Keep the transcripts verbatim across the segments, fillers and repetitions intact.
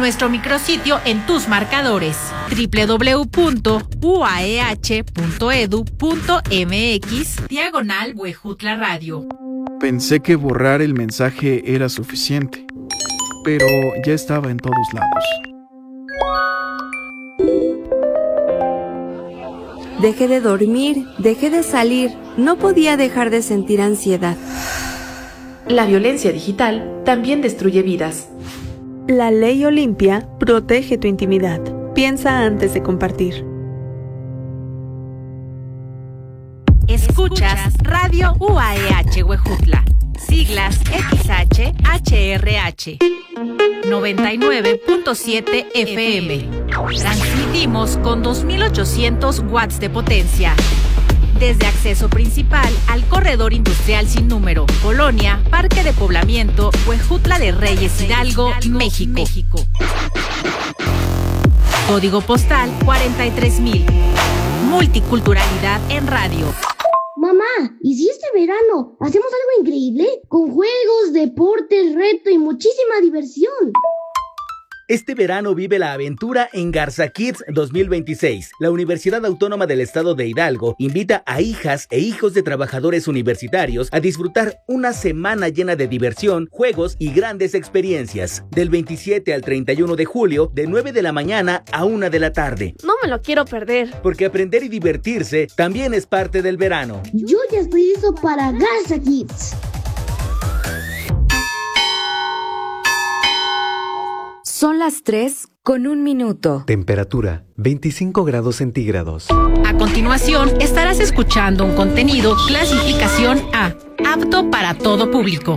nuestro micrositio en tus marcadores doble u doble u doble u punto u a e h punto e d u punto m x diagonal Huejutla Radio. Pensé que borrar el mensaje era suficiente, pero ya estaba en todos lados. Dejé de dormir, dejé de salir, no podía dejar de sentir ansiedad. La violencia digital también destruye vidas. La ley Olimpia protege tu intimidad. Piensa antes de compartir. Escuchas Radio U A E H Huejutla, siglas X H H R H, noventa y nueve punto siete F M. Transmitimos con dos mil ochocientos watts de potencia. Desde acceso principal al corredor industrial sin número, Colonia, Parque de Poblamiento, Huejutla de Reyes, Hidalgo, México. México. Código postal cuarenta y tres mil. Multiculturalidad en radio. Mamá, ¿y si este verano hacemos algo increíble? Con juegos, deportes, reto y muchísima diversión. Este verano vive la aventura en Garza Kids dos mil veintiséis. La Universidad Autónoma del Estado de Hidalgo invita a hijas e hijos de trabajadores universitarios a disfrutar una semana llena de diversión, juegos y grandes experiencias. Del veintisiete al treinta y uno de julio, de nueve de la mañana a una de la tarde. No me lo quiero perder. Porque aprender y divertirse también es parte del verano. Yo ya estoy listo para Garza Kids. Son las tres con un minuto. Temperatura veinticinco grados centígrados. A continuación, estarás escuchando un contenido clasificación A, apto para todo público.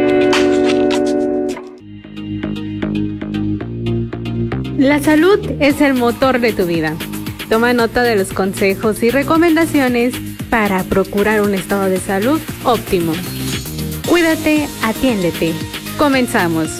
La salud es el motor de tu vida. Toma nota de los consejos y recomendaciones para procurar un estado de salud óptimo. Cuídate, atiéndete. Comenzamos.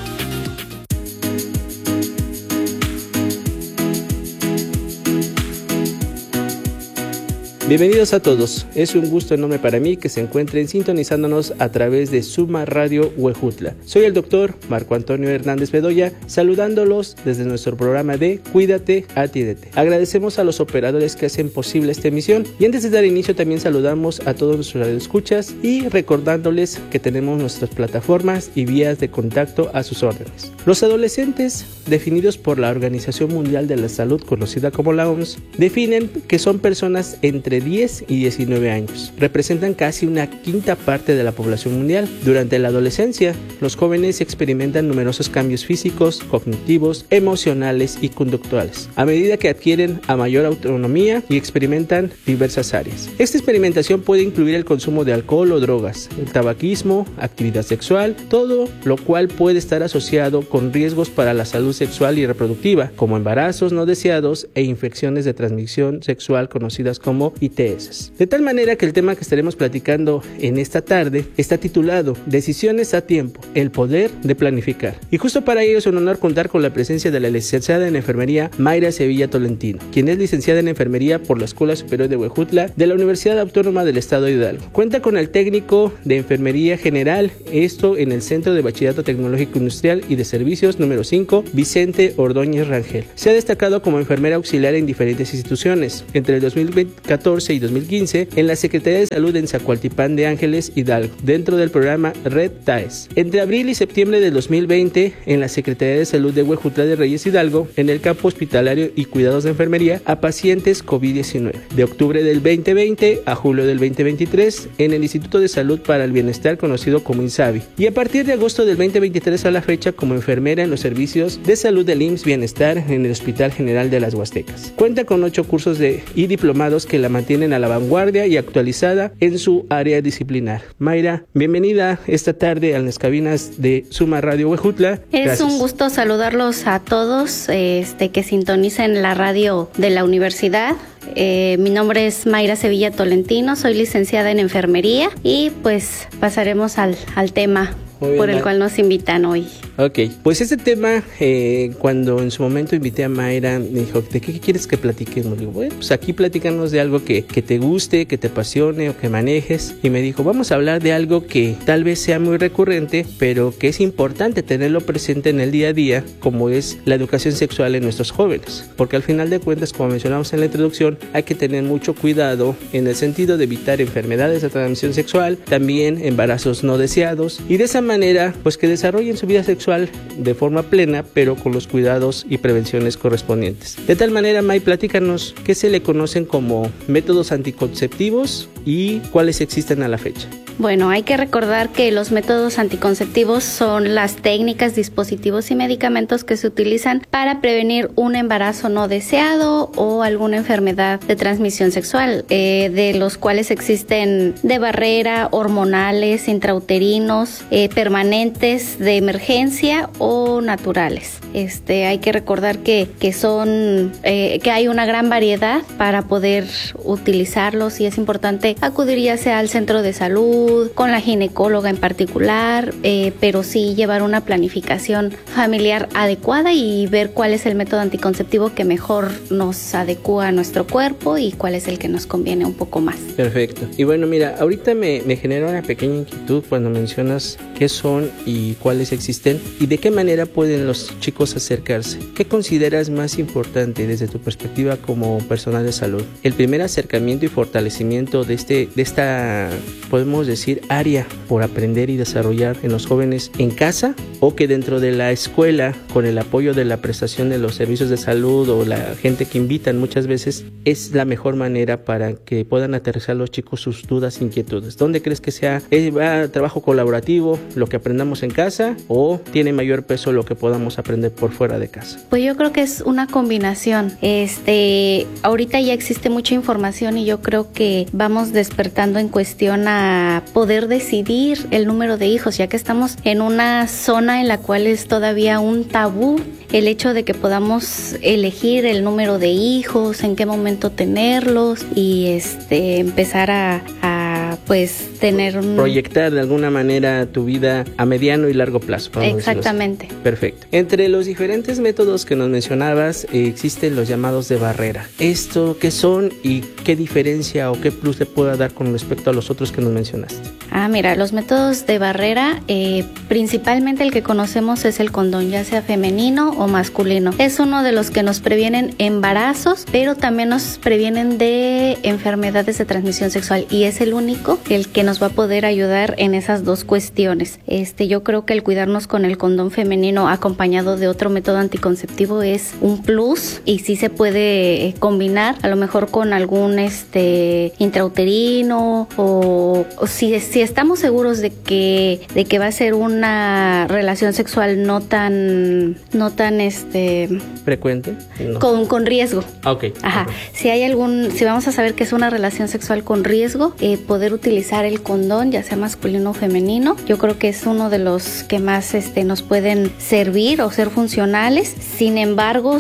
Bienvenidos a todos, es un gusto enorme para mí que se encuentren sintonizándonos a través de Suma Radio Huejutla. Soy el doctor Marco Antonio Hernández Bedoya, saludándolos desde nuestro programa de Cuídate, Atiéndete. Agradecemos a los operadores que hacen posible esta emisión y antes de dar inicio también saludamos a todos nuestros radioescuchas y recordándoles que tenemos nuestras plataformas y vías de contacto a sus órdenes. Los adolescentes, definidos por la Organización Mundial de la Salud, conocida como la O M S, definen que son personas entre diez y diecinueve años. Representan casi una quinta parte de la población mundial. Durante la adolescencia, los jóvenes experimentan numerosos cambios físicos, cognitivos, emocionales y conductuales, a medida que adquieren a mayor autonomía y experimentan diversas áreas. Esta experimentación puede incluir el consumo de alcohol o drogas, el tabaquismo, actividad sexual, todo lo cual puede estar asociado con riesgos para la salud sexual y reproductiva, como embarazos no deseados e infecciones de transmisión sexual conocidas como I T S. De tal manera que el tema que estaremos platicando en esta tarde está titulado Decisiones a tiempo, el poder de planificar. Y justo para ello es un honor contar con la presencia de la licenciada en enfermería Mayra Sevilla Tolentino, quien es licenciada en enfermería por la Escuela Superior de Huejutla de la Universidad Autónoma del Estado de Hidalgo. Cuenta con el técnico de enfermería general, esto en el Centro de Bachillerato Tecnológico Industrial y de Servicios número cinco, Vicente Ordóñez Rangel. Se ha destacado como enfermera auxiliar en diferentes instituciones. Entre el dos mil catorce y dos mil quince en la Secretaría de Salud en Zacualtipán de Ángeles, Hidalgo, dentro del programa Red T A E S. Entre abril y septiembre de dos mil veinte en la Secretaría de Salud de Huejutla de Reyes, Hidalgo, en el campo hospitalario y cuidados de enfermería a pacientes COVID diecinueve. De octubre del veinte veinte a julio del veinte veintitrés en el Instituto de Salud para el Bienestar conocido como INSABI. Y a partir de agosto del veinte veintitrés a la fecha como enfermera en los servicios de salud del I M S S Bienestar en el Hospital General de las Huastecas. Cuenta con ocho cursos de y diplomados que la mantienen a la vanguardia y actualizada en su área disciplinar. Mayra, bienvenida esta tarde a las cabinas de Suma Radio Huejutla. Es Gracias. Un gusto saludarlos a todos este, que sintonicen la radio de la universidad. Eh, mi nombre es Mayra Sevilla Tolentino, soy licenciada en enfermería y pues pasaremos al, al tema. bien, por el cual nos invitan hoy. Ok, pues este tema, eh, cuando en su momento invité a Mayra, me dijo, ¿de qué quieres que platiquemos? Digo, bueno, pues aquí platícanos de algo que, que te guste, que te apasione o que manejes. Y me dijo, vamos a hablar de algo que tal vez sea muy recurrente, pero que es importante tenerlo presente en el día a día, como es la educación sexual en nuestros jóvenes. Porque al final de cuentas, como mencionamos en la introducción, hay que tener mucho cuidado en el sentido de evitar enfermedades de transmisión sexual, también embarazos no deseados, y de esa manera, pues que desarrollen su vida sexual de forma plena, pero con los cuidados y prevenciones correspondientes. De tal manera, May, platícanos qué se le conocen como métodos anticonceptivos y cuáles existen a la fecha. Bueno, hay que recordar que los métodos anticonceptivos son las técnicas, dispositivos y medicamentos que se utilizan para prevenir un embarazo no deseado o alguna enfermedad de transmisión sexual, eh, de los cuales existen de barrera, hormonales, intrauterinos, eh, permanentes, de emergencia o naturales. Este, hay que recordar que, que son, eh, que hay una gran variedad para poder utilizarlos, y es importante acudir ya sea al centro de salud, con la ginecóloga en particular, eh, pero sí llevar una planificación familiar adecuada y ver cuál es el método anticonceptivo que mejor nos adecua a nuestro cuerpo y cuál es el que nos conviene un poco más. Perfecto. Y bueno, mira, ahorita me, me genera una pequeña inquietud cuando mencionas qué son y cuáles existen y de qué manera pueden los chicos acercarse. ¿Qué consideras más importante desde tu perspectiva como personal de salud? El primer acercamiento y fortalecimiento de, este, de esta, podemos decir, decir área por aprender y desarrollar en los jóvenes en casa, o que dentro de la escuela, con el apoyo de la prestación de los servicios de salud o la gente que invitan muchas veces, es la mejor manera para que puedan aterrizar los chicos sus dudas e inquietudes? ¿Dónde crees que sea? ¿Es va, trabajo colaborativo, lo que aprendamos en casa, o tiene mayor peso lo que podamos aprender por fuera de casa? Pues yo creo que es una combinación. Este, ahorita ya existe mucha información y yo creo que vamos despertando en cuestión a poder decidir el número de hijos, ya que estamos en una zona en la cual es todavía un tabú el hecho de que podamos elegir el número de hijos, en qué momento tenerlos y este empezar a, a pues tener un... proyectar de alguna manera tu vida a mediano y largo plazo. Exactamente. Perfecto. Entre los diferentes métodos que nos mencionabas, eh, existen los llamados de barrera. ¿Esto qué son y qué diferencia o qué plus le puede dar con respecto a los otros que nos mencionaste? Ah, mira, los métodos de barrera, eh, principalmente el que conocemos es el condón, ya sea femenino o masculino. Es uno de los que nos previenen embarazos, pero también nos previenen de enfermedades de transmisión sexual, y es el único el que nos va a poder ayudar en esas dos cuestiones. Este, yo creo que el cuidarnos con el condón femenino acompañado de otro método anticonceptivo es un plus, y sí se puede combinar, a lo mejor con algún este intrauterino, o, o si, si estamos seguros de que, de que va a ser una relación sexual no tan, no tan este frecuente, no. con, con riesgo. Okay. Ajá. Okay. Si hay algún, si vamos a saber que es una relación sexual con riesgo, eh, poder utilizar el condón, ya sea masculino o femenino, yo creo que es uno de los que más este nos pueden servir o ser funcionales. Sin embargo,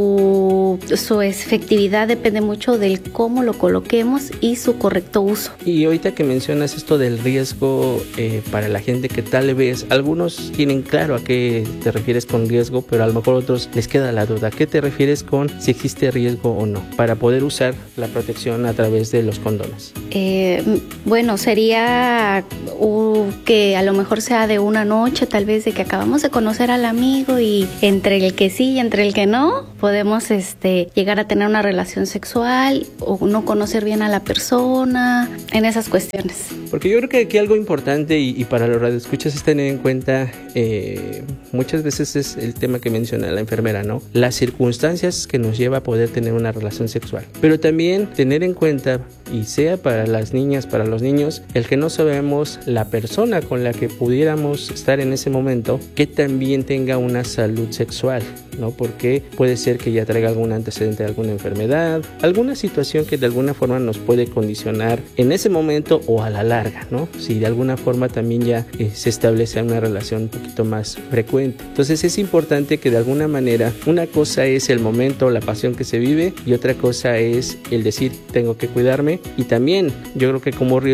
su, su efectividad depende mucho del cómo lo coloquemos y su correcto uso. Y ahorita que mencionas esto del riesgo, eh, para la gente que tal vez, algunos tienen claro a qué te refieres con riesgo, pero a lo mejor otros les queda la duda. ¿Qué te refieres con si existe riesgo o no para poder usar la protección a través de los condones? Eh, bueno, sería uh, que a lo mejor sea de una noche, tal vez de que acabamos de conocer al amigo y entre el que sí y entre el que no, podemos este, llegar a tener una relación sexual o no conocer bien a la persona, en esas cuestiones. Porque yo creo que aquí algo importante y, y para los radioescuchas es tener en cuenta, eh, muchas veces es el tema que menciona la enfermera, ¿no? Las circunstancias que nos lleva a poder tener una relación sexual. Pero también tener en cuenta, y sea para las niñas, para los niños, el que no sabemos la persona con la que pudiéramos estar en ese momento que también tenga una salud sexual, ¿no? Porque puede ser que ya traiga algún antecedente de alguna enfermedad, alguna situación que de alguna forma nos puede condicionar en ese momento o a la larga, ¿no? Si de alguna forma también ya eh, se establece una relación un poquito más frecuente. Entonces es importante que de alguna manera, una cosa es el momento, la pasión que se vive, y otra cosa es el decir tengo que cuidarme. Y también yo creo que como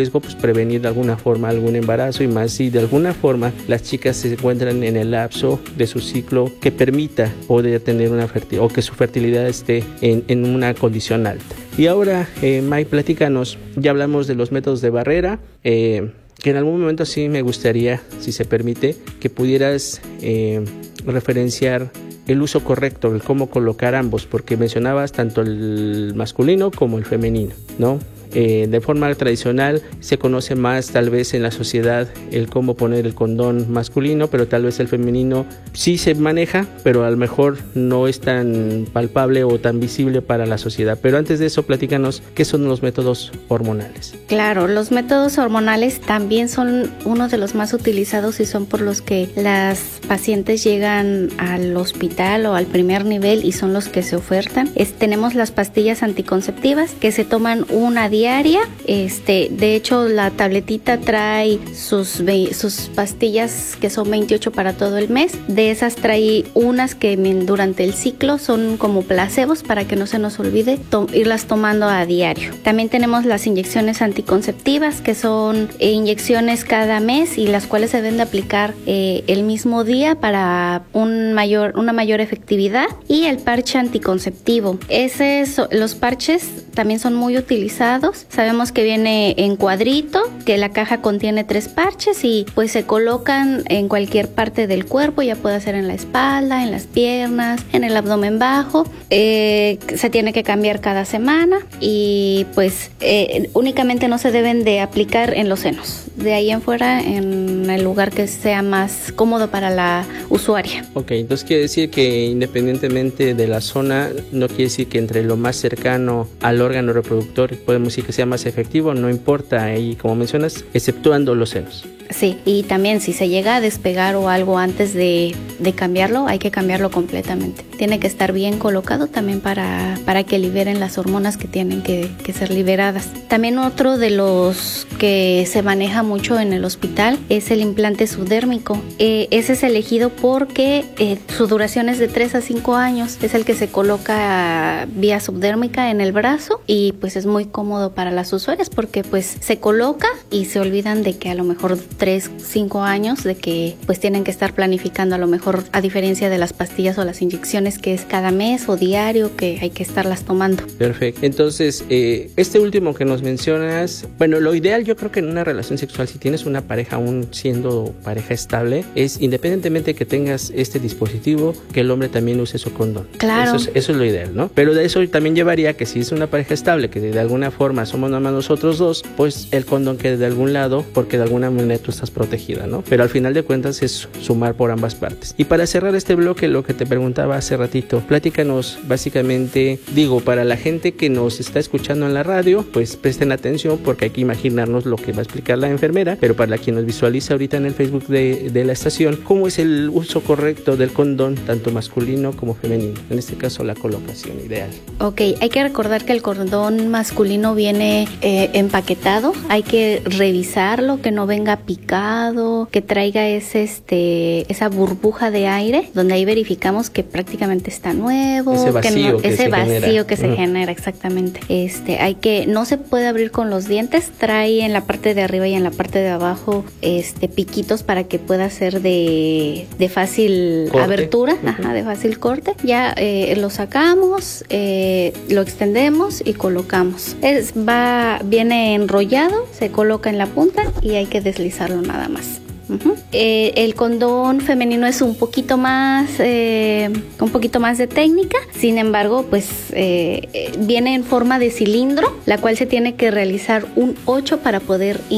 riesgo, pues prevenir de alguna forma algún embarazo, y más si de alguna forma las chicas se encuentran en el lapso de su ciclo que permita poder tener una fertilidad o que su fertilidad esté en, en una condición alta. Y ahora, eh, May, platícanos, ya hablamos de los métodos de barrera, eh, que en algún momento sí me gustaría, si se permite, que pudieras eh, referenciar el uso correcto, el cómo colocar ambos, porque mencionabas tanto el masculino como el femenino, ¿no? Eh, de forma tradicional se conoce más tal vez en la sociedad el cómo poner el condón masculino, pero tal vez el femenino sí se maneja, pero a lo mejor no es tan palpable o tan visible para la sociedad. Pero antes de eso, platícanos qué son los métodos hormonales. Claro, los métodos hormonales también son uno de los más utilizados y son por los que las pacientes llegan al hospital o al primer nivel y son los que se ofertan. Es, tenemos las pastillas anticonceptivas que se toman una diaria. Este, de hecho, la tabletita trae sus, sus pastillas que son veintiocho para todo el mes. De esas trae unas que durante el ciclo son como placebos para que no se nos olvide to- irlas tomando a diario. También tenemos las inyecciones anticonceptivas que son eh, inyecciones cada mes y las cuales se deben de aplicar eh, el mismo día para un mayor, una mayor efectividad. Y el parche anticonceptivo. Ese, los parches también son muy utilizados. Sabemos que viene en cuadrito, que la caja contiene tres parches y pues se colocan en cualquier parte del cuerpo, ya puede ser en la espalda, en las piernas, en el abdomen bajo. Eh, se tiene que cambiar cada semana y pues eh, únicamente no se deben de aplicar en los senos. De ahí en fuera, en el lugar que sea más cómodo para la usuaria. Ok, entonces quiere decir que independientemente de la zona, no quiere decir que entre lo más cercano al órgano reproductor podemos decir que sea más efectivo, no importa ahí, como mencionas, exceptuando los senos. Sí, y también si se llega a despegar o algo antes de, de cambiarlo, hay que cambiarlo completamente. Tiene que estar bien colocado también para, para que liberen las hormonas que tienen que, que ser liberadas. También otro de los que se maneja mucho en el hospital es el implante subdérmico. Eh, ese es elegido porque eh, su duración es de tres a cinco años. Es el que se coloca vía subdérmica en el brazo y pues es muy cómodo para las usuarias porque pues se coloca y se olvidan de que a lo mejor tres, cinco años de que pues tienen que estar planificando, a lo mejor a diferencia de las pastillas o las inyecciones que es cada mes o diario que hay que estarlas tomando. Perfecto. Entonces, eh, este último que nos mencionas, bueno, lo ideal yo creo que en una relación sexual, si tienes una pareja aún siendo pareja estable, es independientemente que tengas este dispositivo, que el hombre también use su condón. Claro. Eso es, eso es lo ideal, ¿no? Pero de eso también llevaría que si es una pareja estable, que de alguna forma somos nada más nosotros dos, pues el condón quede de algún lado, porque de alguna manera tú estás protegida, ¿no? Pero al final de cuentas es sumar por ambas partes. Y para cerrar este bloque, lo que te preguntaba hace ratito, platícanos básicamente, digo, para la gente que nos está escuchando en la radio, pues presten atención porque hay que imaginarnos lo que va a explicar la enfermera, pero para quien nos visualiza ahorita en el Facebook de, de la estación, ¿cómo es el uso correcto del condón, tanto masculino como femenino? En este caso, la colocación ideal. Ok, hay que recordar que el condón masculino viene eh, empaquetado, hay que revisarlo, que no venga picado, que traiga ese, este, esa burbuja de aire, donde ahí verificamos que prácticamente está nuevo, ese vacío que, no, que ese se vacío genera. que se uh-huh. genera, exactamente. Este, hay que, no se puede abrir con los dientes, trae en la parte de arriba y en la parte de abajo, este, piquitos para que pueda ser de, de fácil corte. abertura, uh-huh. ajá, de fácil corte. Ya eh, lo sacamos, eh, lo extendemos y colocamos. Es, va, viene enrollado, se coloca en la punta y hay que deslizarlo nada más. Uh-huh. Eh, el condón femenino es un poquito más, eh, un poquito más de técnica. Sin embargo, pues eh, viene en forma de cilindro, la cual se tiene que realizar un ocho para poder